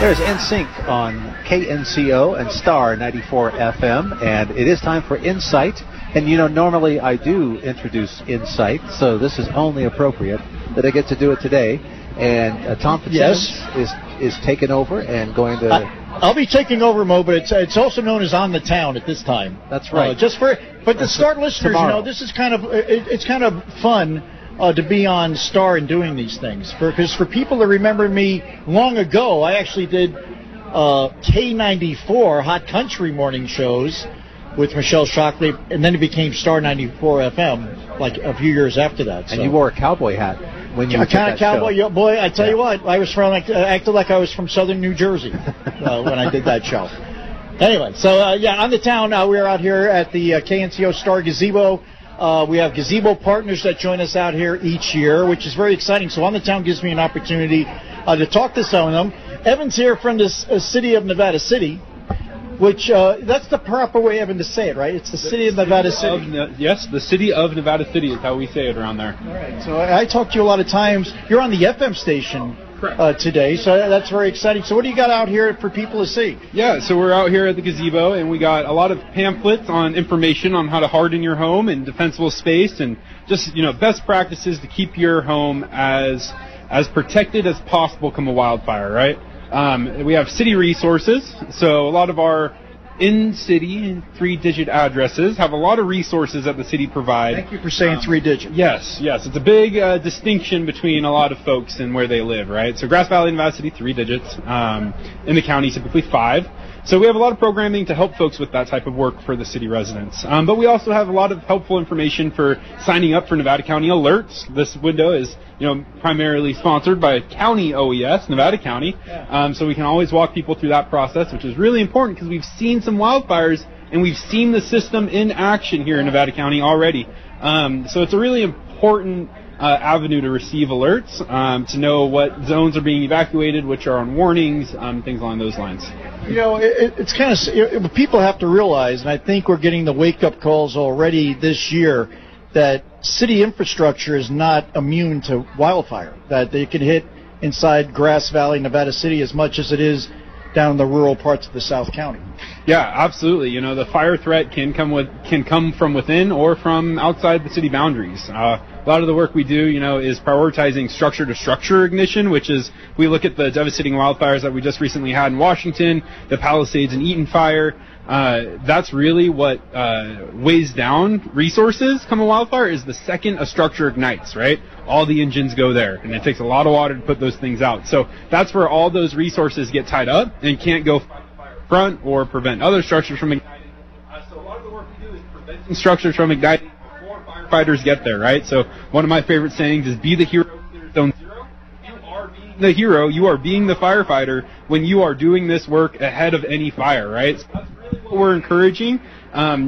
There's NSYNC on KNCO and Star 94 FM, and it is time for Insight. And you know, normally I do introduce Insight, so this is only appropriate that I get to do it today. And Tom Fitzsimmons is taking over and going to... I'll be taking over, Mo, but it's also known as On the Town at this time. That's right. But to start listeners, tomorrow. you know, this is kind of it's kind of fun to be on Star and doing these things. Because for people that remember me long ago, I actually did K94 Hot Country morning shows with Michelle Shockley, and then it became Star 94 FM like a few years after that. And you wore a cowboy hat when you a kind of cowboy show. Boy, I tell you what, I was from acted like I was from southern New Jersey when I did that show. Anyway, so on the town, we're out here at the KNCO Star Gazebo. We have gazebo partners that join us out here each year, which is very exciting. So On the Town gives me an opportunity to talk to some of them. Evan's here from the city of Nevada City, which that's the proper way, Evan, to say it, right? It's the city of Nevada City. Yes, the city of Nevada City is how we say it around there. All right. So I talked to you a lot of times. You're on the FM station today, so that's very exciting. So what do you got out here for people to see? Yeah, so we're out here at the gazebo, and we got a lot of pamphlets on information on how to harden your home and defensible space, and just, you know, best practices to keep your home as protected as possible come a wildfire, right? We have city resources, so a lot of our in-city 3-digit addresses have a lot of resources that the city provides. Thank you for saying 3-digit. Yes, it's a big distinction between a lot of folks and where they live, right? So Grass Valley, Nevada City, 3 digits. In the county, typically 5. So we have a lot of programming to help folks with that type of work for the city residents. But we also have a lot of helpful information for signing up for Nevada County Alerts. This window is, you know, primarily sponsored by County OES, Nevada County. So we can always walk people through that process, which is really important because we've seen some wildfires and we've seen the system in action here in Nevada County already. So it's a really important avenue to receive alerts, to know what zones are being evacuated, which are on warnings, things along those lines. You know, it's kind of, people have to realize, and I think we're getting the wake-up calls already this year, that city infrastructure is not immune to wildfire, that they can hit inside Grass Valley, Nevada City, as much as it is down in the rural parts of the South County. Yeah, absolutely. You know, the fire threat can come from within or from outside the city boundaries. A lot of the work we do, you know, is prioritizing structure-to-structure ignition, which is, we look at the devastating wildfires that we just recently had in Washington, the Palisades and Eaton fire. That's really what weighs down resources come a wildfire, is the second a structure ignites, right? All the engines go there, and it takes a lot of water to put those things out. So that's where all those resources get tied up and can't go front or prevent other structures from igniting. So a lot of the work we do is preventing structures from igniting before firefighters get there, right? So one of my favorite sayings is, be the hero, zone zero. You are being the hero, you are being the firefighter when you are doing this work ahead of any fire, right? So that's really what we're encouraging.